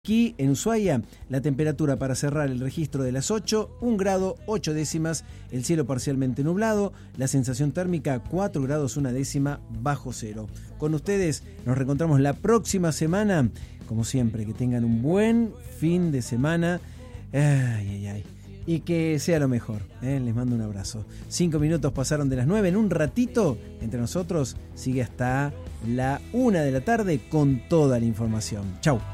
Aquí en Ushuaia, la temperatura para cerrar el registro de las 8, 1 grado 8 décimas, el cielo parcialmente nublado, la sensación térmica 4 grados 1 décima bajo cero. Con ustedes nos reencontramos la próxima semana, como siempre, que tengan un buen fin de semana, y que sea lo mejor, les mando un abrazo. 5 minutos pasaron de las 9, en un ratito, entre nosotros, sigue hasta la 1 de la tarde con toda la información. Chau.